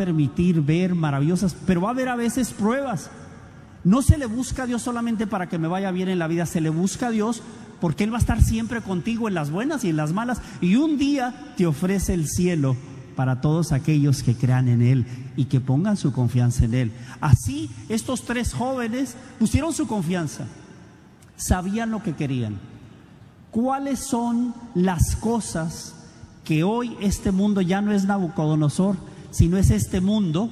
permitir ver maravillosas, pero va a haber a veces pruebas. No se le busca a Dios solamente para que me vaya bien en la vida, se le busca a Dios porque Él va a estar siempre contigo en las buenas y en las malas, y un día te ofrece el cielo para todos aquellos que crean en Él y que pongan su confianza en Él. Así estos tres jóvenes pusieron su confianza, sabían lo que querían. ¿Cuáles son las cosas que hoy este mundo ya no es Nabucodonosor, sino es este mundo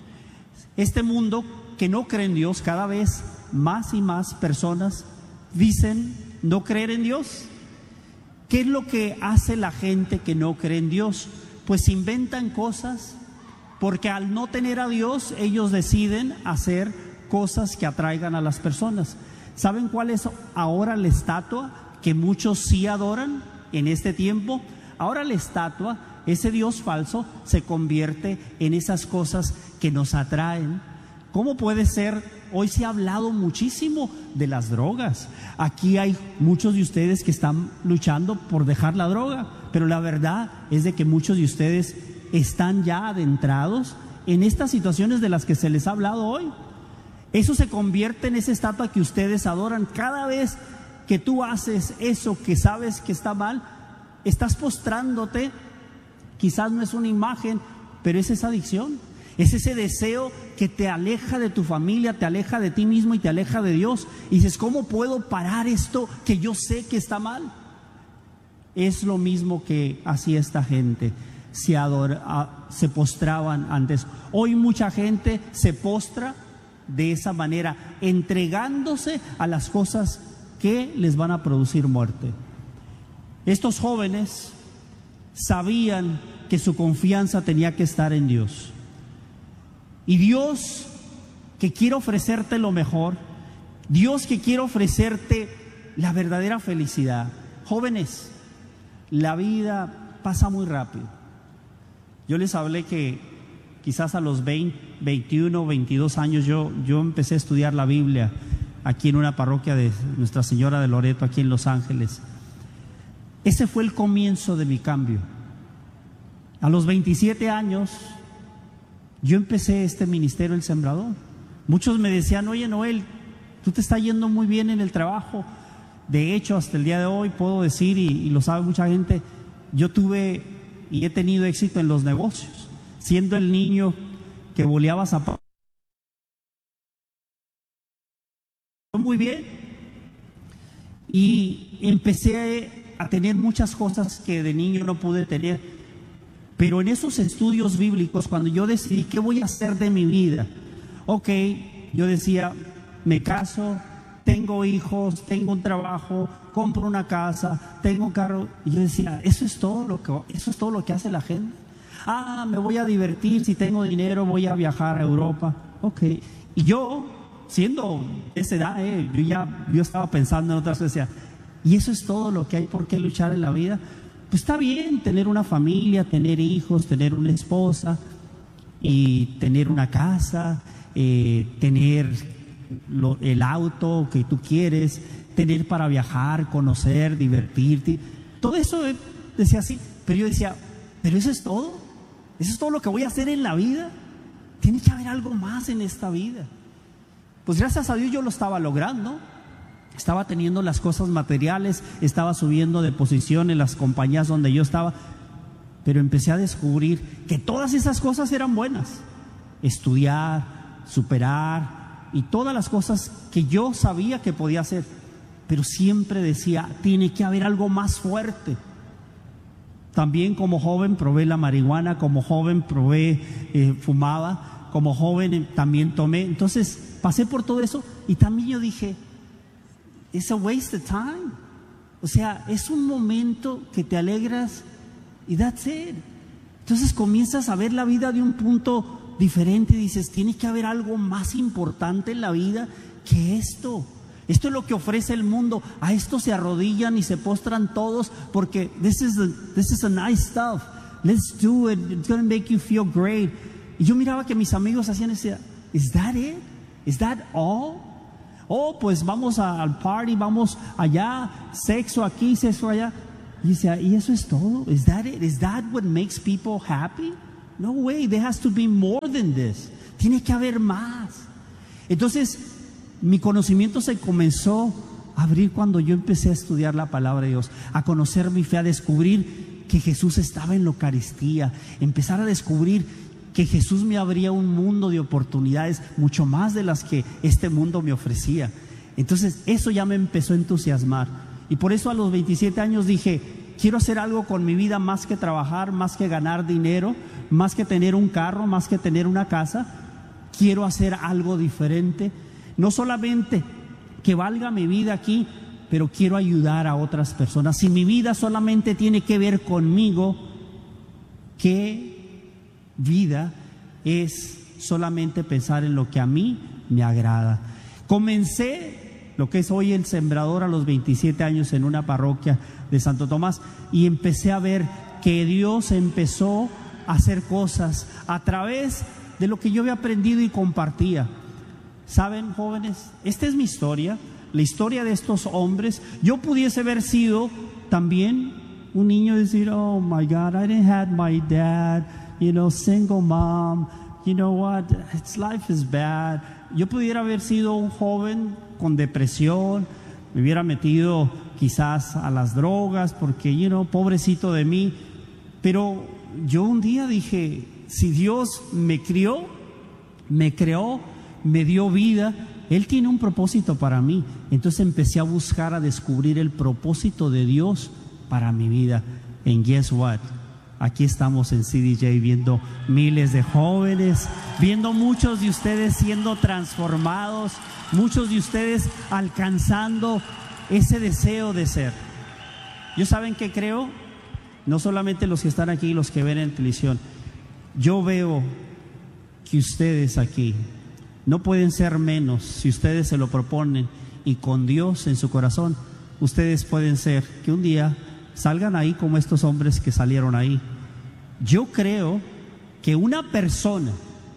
que no cree en Dios? Cada vez más y más personas dicen no creer en Dios. ¿Qué es lo que hace la gente que no cree en Dios? Pues inventan cosas, porque al no tener a Dios, ellos deciden hacer cosas que atraigan a las personas. ¿Saben cuál es ahora la estatua que muchos sí adoran en este tiempo? Ahora la estatua, ese Dios falso, se convierte en esas cosas que nos atraen. ¿Cómo puede ser? Hoy se ha hablado muchísimo de las drogas. Aquí hay muchos de ustedes que están luchando por dejar la droga, pero la verdad es de que muchos de ustedes están ya adentrados en estas situaciones de las que se les ha hablado hoy. Eso se convierte en esa estatua que ustedes adoran. Cada vez que tú haces eso que sabes que está mal, estás postrándote. Quizás no es una imagen, pero es esa adicción. Es ese deseo que te aleja de tu familia, te aleja de ti mismo y te aleja de Dios. Y dices, ¿cómo puedo parar esto que yo sé que está mal? Es lo mismo que hacía esta gente. Se postraban antes. Hoy mucha gente se postra de esa manera, entregándose a las cosas que les van a producir muerte. Estos jóvenes sabían que su confianza tenía que estar en Dios. Y Dios, que quiere ofrecerte lo mejor, Dios que quiere ofrecerte la verdadera felicidad. Jóvenes, la vida pasa muy rápido. Yo les hablé que quizás a los 20, 21, 22 años yo empecé a estudiar la Biblia aquí en una parroquia de Nuestra Señora de Loreto, aquí en Los Ángeles. Ese fue el comienzo de mi cambio. A los 27 años yo empecé este ministerio, El Sembrador. Muchos me decían, oye Noel, tú te está yendo muy bien en el trabajo. De hecho, hasta el día de hoy puedo decir, y lo sabe mucha gente, yo tuve y he tenido éxito en los negocios. Siendo el niño que boleaba zapatos, muy bien. Y empecé a tener muchas cosas que de niño no pude tener. Pero en esos estudios bíblicos, cuando yo decidí qué voy a hacer de mi vida, yo decía, me caso, tengo hijos, tengo un trabajo, compro una casa, tengo un carro. Y yo decía, eso es todo lo que hace la gente. Me voy a divertir, si tengo dinero voy a viajar a Europa. Y yo, siendo de esa edad, yo estaba pensando en otras cosas, decía, ¿y eso es todo lo que hay por qué luchar en la vida? Pues está bien tener una familia, tener hijos, tener una esposa y tener una casa, tener el auto que tú quieres, tener para viajar, conocer, divertirte. Todo eso decía así, pero yo decía, ¿pero eso es todo? ¿Eso es todo lo que voy a hacer en la vida? Tiene que haber algo más en esta vida. Pues gracias a Dios yo lo estaba logrando. Estaba teniendo las cosas materiales, estaba subiendo de posición en las compañías donde yo estaba, pero empecé a descubrir que todas esas cosas eran buenas. Estudiar, superar y todas las cosas que yo sabía que podía hacer, pero siempre decía, tiene que haber algo más fuerte. También como joven probé la marihuana, como joven fumaba, como joven también tomé. Entonces pasé por todo eso y también yo dije, it's a waste of time. O sea, es un momento que te alegras y that's it. Entonces comienzas a ver la vida de un punto diferente y dices, tiene que haber algo más importante en la vida que esto. Esto es lo que ofrece el mundo. A esto se arrodillan y se postran todos porque this is a nice stuff. Let's do it. It's going to make you feel great. Y yo miraba que mis amigos hacían eso. Is that it? Is that all? Pues vamos al party, vamos allá, sexo aquí, sexo allá. Y decía, ¿y eso es todo? Is that it? Is that what makes people happy? No way, there has to be more than this. Tiene que haber más. Entonces, mi conocimiento se comenzó a abrir cuando yo empecé a estudiar la palabra de Dios, a conocer mi fe, a descubrir que Jesús estaba en la Eucaristía, empezar a descubrir que Jesús me abría un mundo de oportunidades, mucho más de las que este mundo me ofrecía. Entonces, eso ya me empezó a entusiasmar. Y por eso a los 27 años dije, quiero hacer algo con mi vida más que trabajar, más que ganar dinero, más que tener un carro, más que tener una casa. Quiero hacer algo diferente. No solamente que valga mi vida aquí, pero quiero ayudar a otras personas. Si mi vida solamente tiene que ver conmigo, ¿qué vida es solamente pensar en lo que a mí me agrada? Comencé lo que es hoy el Sembrador a los 27 años en una parroquia de Santo Tomás, y empecé a ver que Dios empezó a hacer cosas a través de lo que yo había aprendido y compartía. ¿Saben, jóvenes? Esta es mi historia, la historia de estos hombres. Yo pudiese haber sido también un niño y decir, oh my God, I didn't have my dad, single mom, you know what, life is bad. Yo pudiera haber sido un joven con depresión, me hubiera metido quizás a las drogas porque, pobrecito de mí. Pero yo un día dije, si Dios me crió, me creó, me dio vida, Él tiene un propósito para mí. Entonces empecé a buscar, a descubrir el propósito de Dios para mi vida. And guess what? Aquí estamos en CDJ viendo miles de jóvenes, viendo muchos de ustedes siendo transformados, muchos de ustedes alcanzando ese deseo de ser. ¿Yo saben qué creo? No solamente los que están aquí, los que ven en televisión. Yo veo que ustedes aquí no pueden ser menos si ustedes se lo proponen, y con Dios en su corazón, ustedes pueden ser que un día salgan ahí como estos hombres que salieron ahí. Yo creo que una persona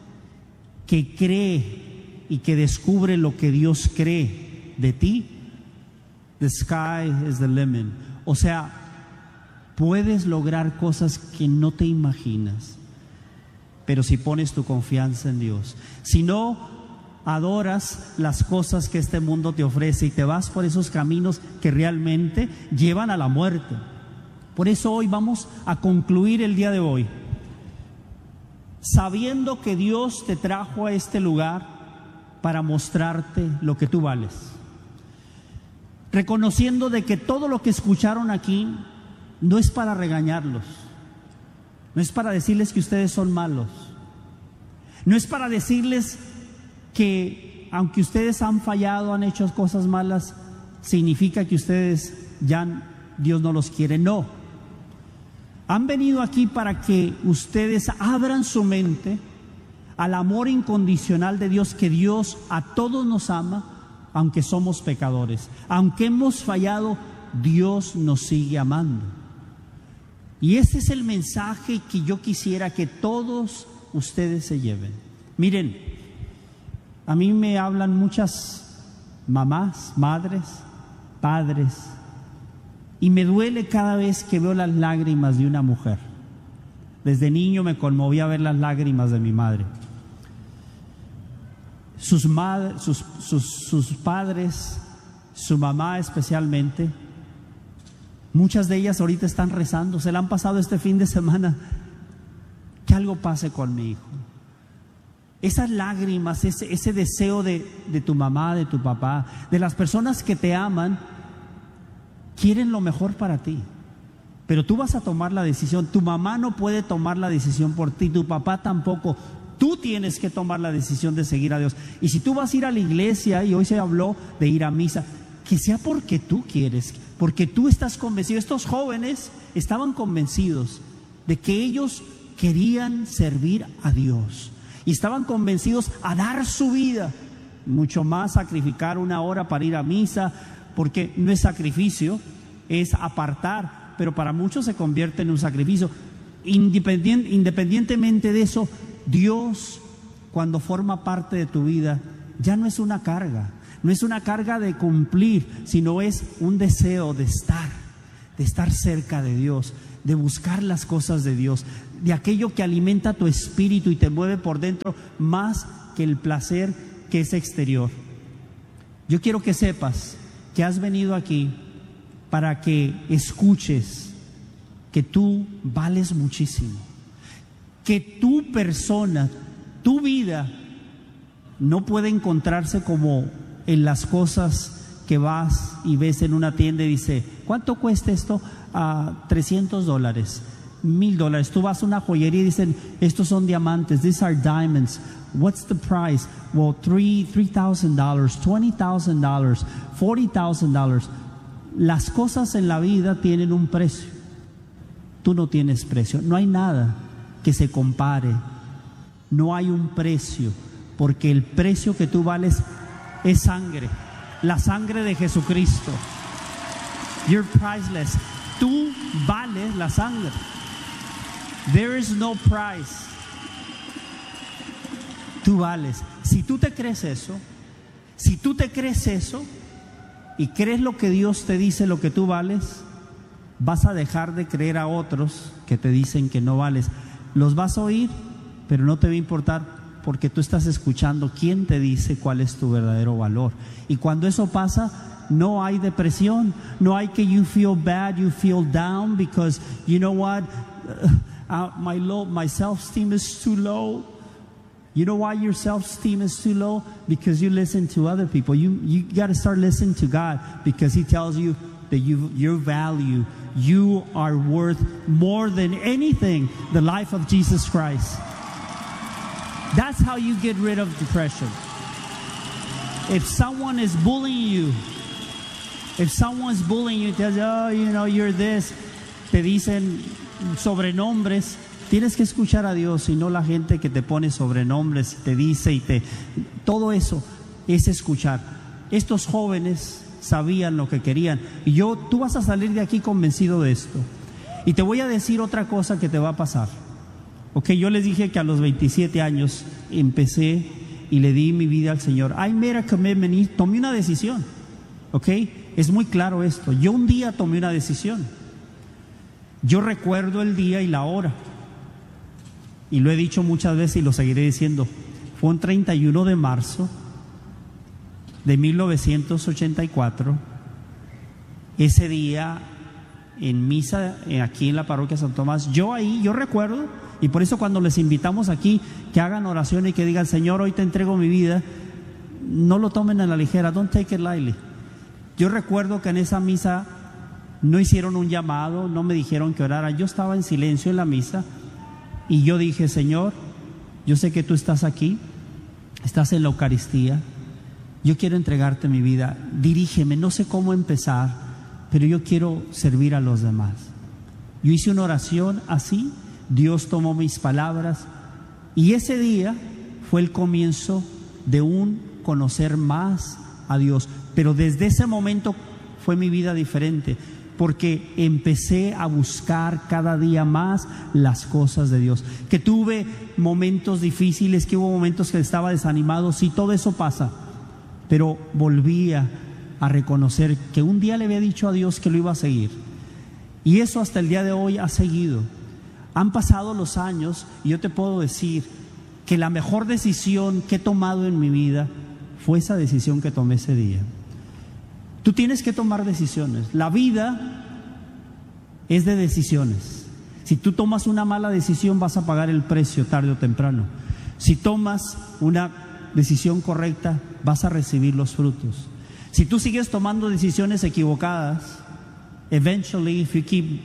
que cree y que descubre lo que Dios cree de ti, the sky is the limit. O sea, puedes lograr cosas que no te imaginas, pero si pones tu confianza en Dios. Si no adoras las cosas que este mundo te ofrece y te vas por esos caminos que realmente llevan a la muerte. Por eso hoy vamos a concluir el día de hoy sabiendo que Dios te trajo a este lugar para mostrarte lo que tú vales, reconociendo de que todo lo que escucharon aquí no es para regañarlos, no es para decirles que ustedes son malos, no es para decirles que aunque ustedes han fallado, han hecho cosas malas, significa que ustedes ya Dios no los quiere. No, han venido aquí para que ustedes abran su mente al amor incondicional de Dios, que Dios a todos nos ama, aunque somos pecadores, aunque hemos fallado, Dios nos sigue amando. Y ese es el mensaje que yo quisiera que todos ustedes se lleven. Miren, a mí me hablan muchas mamás, madres, padres, y me duele cada vez que veo las lágrimas de una mujer. Desde niño me conmovía ver las lágrimas de mi madre. Sus padres, su mamá especialmente, muchas de ellas ahorita están rezando, se la han pasado este fin de semana, que algo pase con mi hijo. Esas lágrimas, ese deseo de tu mamá, de tu papá, de las personas que te aman, quieren lo mejor para ti. Pero tú vas a tomar la decisión. Tu mamá no puede tomar la decisión por ti, tu papá tampoco. Tú tienes que tomar la decisión de seguir a Dios. Y si tú vas a ir a la iglesia, y hoy se habló de ir a misa, que sea porque tú quieres, porque tú estás convencido. Estos jóvenes estaban convencidos de que ellos querían servir a Dios y estaban convencidos a dar su vida, mucho más sacrificar una hora para ir a misa, porque no es sacrificio, es apartar, pero para muchos se convierte en un sacrificio. Independientemente de eso, Dios, cuando forma parte de tu vida, ya no es una carga, no es una carga de cumplir, sino es un deseo de estar cerca de Dios, de buscar las cosas de Dios, de aquello que alimenta tu espíritu y te mueve por dentro más que el placer que es exterior. Yo quiero que sepas que has venido aquí para que escuches que tú vales muchísimo, que tu persona, tu vida no puede encontrarse como en las cosas que vas y ves en una tienda y dice, ¿cuánto cuesta esto? $300, $1,000. Tú vas a una joyería y dicen, estos son diamantes, these are diamonds. What's the price? Well, $3,000, $20,000, $40,000. Las cosas en la vida tienen un precio. Tú no tienes precio. No hay nada que se compare. No hay un precio, porque el precio que tú vales es sangre, la sangre de Jesucristo. You're priceless. Tú vales la sangre. There is no price. Tú vales. Si tú te crees eso, y crees lo que Dios te dice, lo que tú vales, vas a dejar de creer a otros que te dicen que no vales. Los vas a oír, pero no te va a importar, porque tú estás escuchando quién te dice cuál es tu verdadero valor. Y cuando eso pasa, no hay depresión, no hay que you feel bad, you feel down, because you know what, my self-esteem is too low. You know why your self-esteem is too low? Because you listen to other people. You got to start listening to God, because He tells you that your value, you are worth more than anything, the life of Jesus Christ. That's how you get rid of depression. If someone is bullying you, tells you, oh, you know, you're this, te dicen sobrenombres, tienes que escuchar a Dios y no la gente que te pone sobrenombres, te dice todo eso es escuchar. Estos jóvenes sabían lo que querían, y tú vas a salir de aquí convencido de esto. Y te voy a decir otra cosa que te va a pasar. Okay, yo les dije que a los 27 años empecé y le di mi vida al Señor. I made a commitment, y tomé una decisión. Okay, es muy claro esto. Yo un día tomé una decisión. Yo recuerdo el día y la hora, y lo he dicho muchas veces y lo seguiré diciendo. Fue un 31 de marzo de 1984. Ese día, en misa, aquí en la parroquia San Tomás, yo recuerdo, y por eso cuando les invitamos aquí que hagan oración y que digan, Señor, hoy te entrego mi vida, no lo tomen a la ligera, don't take it lightly. Yo recuerdo que en esa misa no hicieron un llamado, no me dijeron que orara, yo estaba en silencio en la misa, y yo dije, Señor, yo sé que tú estás aquí, estás en la Eucaristía, yo quiero entregarte mi vida, dirígeme, no sé cómo empezar, pero yo quiero servir a los demás. Yo hice una oración así, Dios tomó mis palabras, y ese día fue el comienzo de un conocer más a Dios. Pero desde ese momento fue mi vida diferente, porque empecé a buscar cada día más las cosas de Dios. Que tuve momentos difíciles, que hubo momentos que estaba desanimado, sí, todo eso pasa, pero volvía a reconocer que un día le había dicho a Dios que lo iba a seguir, y eso hasta el día de hoy ha seguido. Han pasado los años, y yo te puedo decir que la mejor decisión que he tomado en mi vida fue esa decisión que tomé ese día. Tú tienes que tomar decisiones. La vida es de decisiones. Si tú tomas una mala decisión, vas a pagar el precio tarde o temprano. Si tomas una decisión correcta, vas a recibir los frutos. Si tú sigues tomando decisiones equivocadas, eventually, if you keep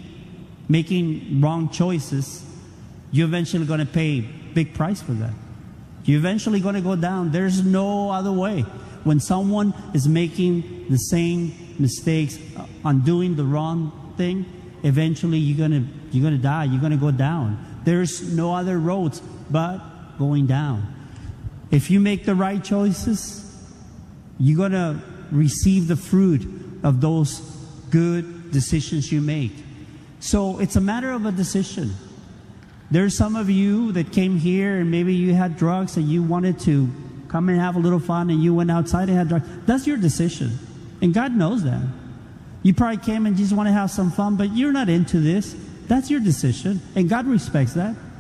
making wrong choices, you're eventually going to pay a big price for that. You're eventually going to go down. There's no other way. When someone is making the same mistakes on doing the wrong thing, eventually you're gonna die. You're gonna go down. There's no other roads but going down. If you make the right choices, you're gonna receive the fruit of those good decisions you make. So it's a matter of a decision. There's some of you that came here and maybe you had drugs and you wanted to come and have a little fun, and you went outside and had drugs. That's your decision, and God knows that. You probably came and just want to have some fun, but you're not into this. That's your decision, and God respects that.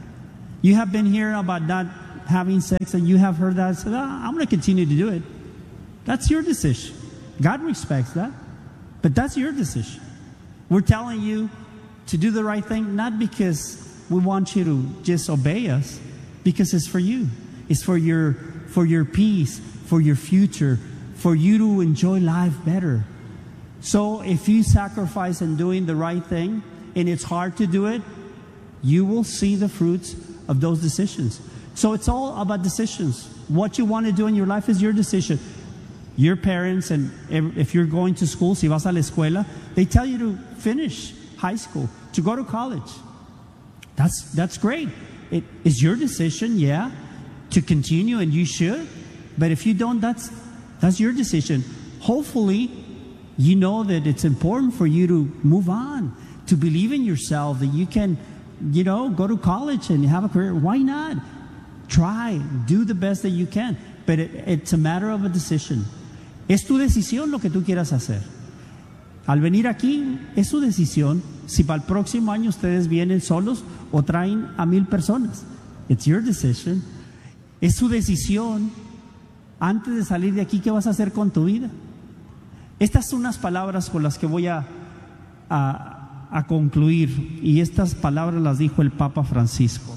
You have been hearing about not having sex and you have heard that and said, I'm going to continue to do it. That's your decision. God respects that, but that's your decision. We're telling you to do the right thing, not because we want you to just obey us, because it's for you. It's for your peace, for your future, for you to enjoy life better. So if you sacrifice in doing the right thing, and it's hard to do it, you will see the fruits of those decisions. So it's all about decisions. What you want to do in your life is your decision. Your parents, and if you're going to school, si vas a la escuela, they tell you to finish high school, to go to college. That's great. It is your decision, yeah, to continue, and you should. But if you don't, that's your decision. Hopefully, you know that it's important for you to move on, to believe in yourself, that you can, go to college and have a career. Why not? Try, do the best that you can. But it's a matter of a decision. Es tu decisión lo que tú quieras hacer. Al venir aquí, es su decisión si para el próximo año ustedes vienen solos o traen a 1,000 personas. It's your decision. Es su decisión antes de salir de aquí, ¿qué vas a hacer con tu vida? Estas son unas palabras con las que voy a concluir, y estas palabras las dijo el Papa Francisco.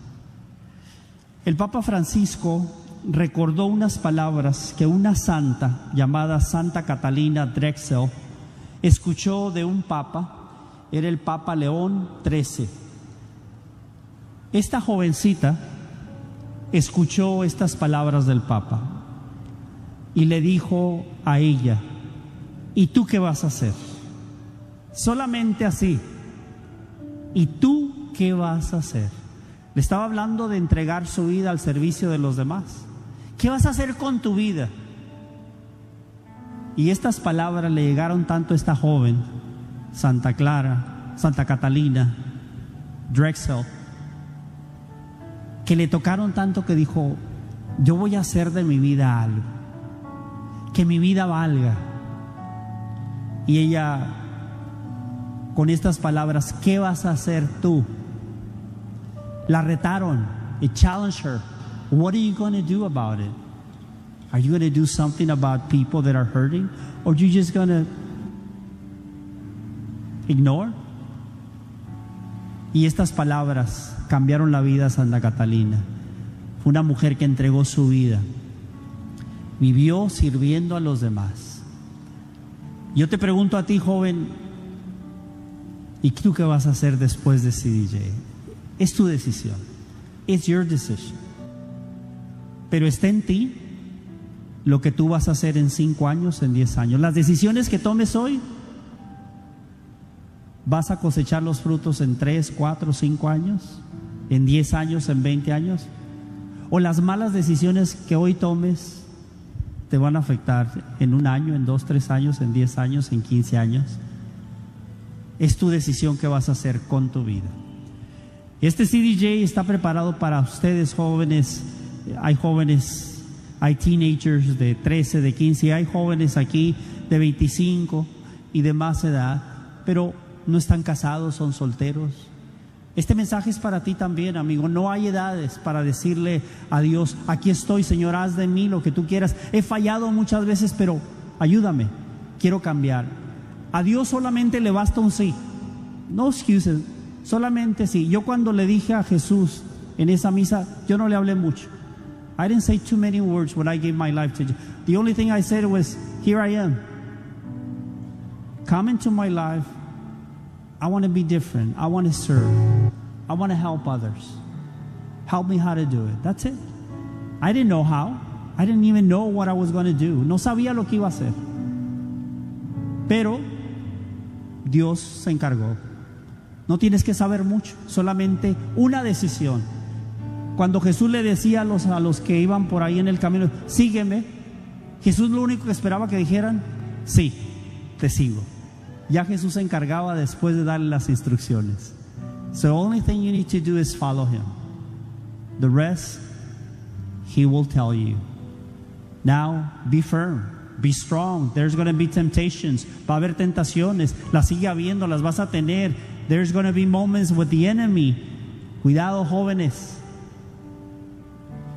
El Papa Francisco recordó unas palabras que una santa llamada Santa Catalina Drexel escuchó de un papa. Era el Papa León XIII. Esta jovencita escuchó estas palabras del Papa y le dijo a ella: ¿y tú qué vas a hacer? Solamente así. ¿Y tú qué vas a hacer? Le estaba hablando de entregar su vida al servicio de los demás. ¿Qué vas a hacer con tu vida? Y estas palabras le llegaron tanto a esta joven, Santa Catalina Drexel, que le tocaron tanto que dijo: yo voy a hacer de mi vida algo, que mi vida valga. Y ella, con estas palabras: ¿qué vas a hacer tú? La retaron. It challenged her. What are you going to do about it? Are you going to do something about people that are hurting? Or are you just going to ignore? Y estas palabras cambiaron la vida de Santa Catalina. Fue una mujer que entregó su vida. Vivió sirviendo a los demás. Yo te pregunto a ti, joven, ¿y tú qué vas a hacer después de CDJ? Es tu decisión. It's your decision. Pero está en ti lo que tú vas a hacer en 5 años, en 10 años. Las decisiones que tomes hoy, vas a cosechar los frutos en 3, 4, 5 años, en 10 años, en 20 años. O las malas decisiones que hoy tomes te van a afectar en 1 año, en 2, 3 años, en 10 años, en 15 años. Es tu decisión que vas a hacer con tu vida. Este CDJ está preparado para ustedes, jóvenes. Hay jóvenes, hay teenagers de 13, de 15, hay jóvenes aquí de 25 y de más edad, pero no están casados, son solteros. Este mensaje es para ti también, amigo. No hay edades para decirle a Dios: aquí estoy, Señor, haz de mí lo que tú quieras. He fallado muchas veces, pero ayúdame, quiero cambiar. A Dios solamente le basta un sí. No excuses, solamente sí. Yo cuando le dije a Jesús en esa misa, yo no le hablé mucho. I didn't say too many words when I gave my life to Jesus. The only thing I said was, here I am. Come into my life. I want to be different. I want to serve. I want to help others. Help me how to do it. That's it. I didn't know how. I didn't even know what I was going to do. No sabía lo que iba a hacer. Pero Dios se encargó. No tienes que saber mucho, solamente una decisión. Cuando Jesús le decía a los que iban por ahí en el camino: sígueme, Jesús lo único que esperaba que dijeran: sí, te sigo. Ya Jesús se encargaba después de darle las instrucciones. So the only thing you need to do is follow him. The rest, he will tell you. Now, be firm, be strong. There's going to be temptations. Va a haber tentaciones. Las sigue habiendo, las vas a tener. There's going to be moments with the enemy. Cuidado, jóvenes.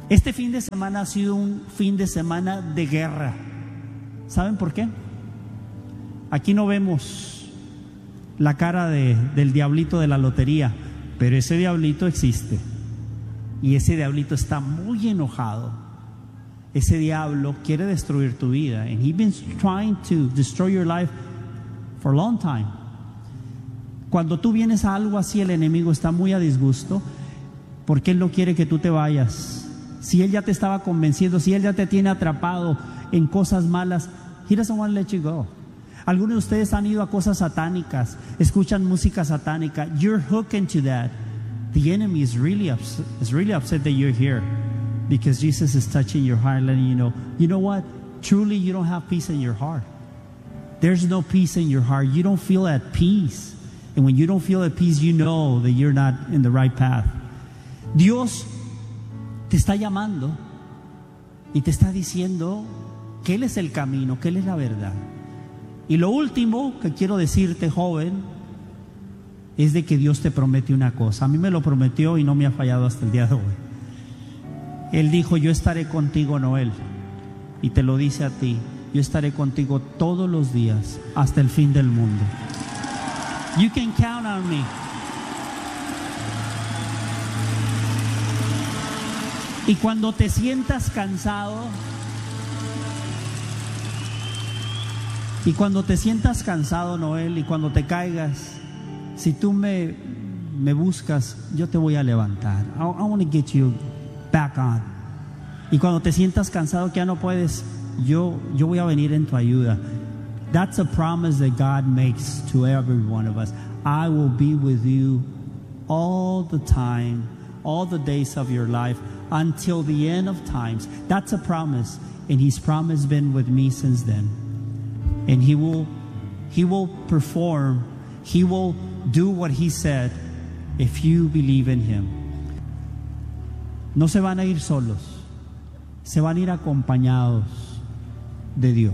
Este fin de semana ha sido un fin de semana de guerra. ¿Saben por qué? Aquí no vemos la cara del diablito de la lotería, pero ese diablito existe. Y ese diablito está muy enojado. Ese diablo quiere destruir tu vida. And he's been trying to destroy your life for a long time. Cuando tú vienes a algo así, el enemigo está muy a disgusto, porque él no quiere que tú te vayas. Si él ya te estaba convenciendo, si él ya te tiene atrapado en cosas malas, he doesn't want to let you go. Algunos de ustedes han ido a cosas satánicas, escuchan música satánica. You're hooked into that. The enemy is really upset that you're here, because Jesus is touching your heart, letting you know what? Truly, you don't have peace in your heart. There's no peace in your heart. You don't feel at peace. And when you don't feel at peace, you know that you're not in the right path. Dios te está llamando y te está diciendo que Él es el camino, que Él es la verdad. Y lo último que quiero decirte, joven, es de que Dios te promete una cosa. A mí me lo prometió y no me ha fallado hasta el día de hoy. Él dijo: yo estaré contigo, Noel. Y te lo dice a ti: yo estaré contigo todos los días hasta el fin del mundo. You can count on me. Y cuando te sientas cansado, Noel, y cuando te caigas, si tú me buscas, yo te voy a levantar. I want to get you back on. Y cuando te sientas cansado que ya no puedes, yo voy a venir en tu ayuda. That's a promise that God makes to every one of us. I will be with you all the time, all the days of your life, until the end of times. That's a promise, and His promise been with me since then. And He will perform. He will do what He said if you believe in Him. No se van a ir solos, se van a ir acompañados de Dios.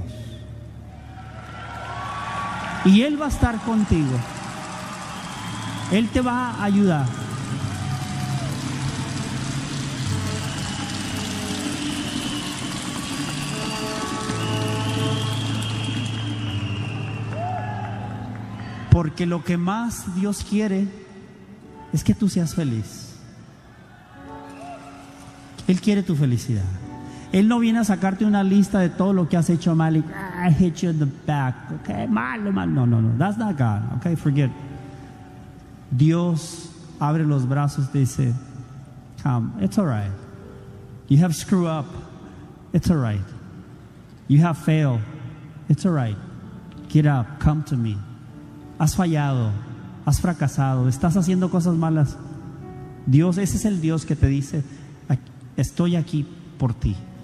Y Él va a estar contigo. Él te va a ayudar. Porque lo que más Dios quiere es que tú seas feliz. Él quiere tu felicidad. Él no viene a sacarte una lista de todo lo que has hecho mal y I hit you in the back. Okay, malo. No. That's not God. Okay, forget. Dios abre los brazos y dice: come, it's all right. You have screwed up. It's all right. You have failed. It's all right. Get up. Come to me. Has fallado. Has fracasado. Estás haciendo cosas malas. Dios, ese es el Dios que te dice: estoy aquí por ti.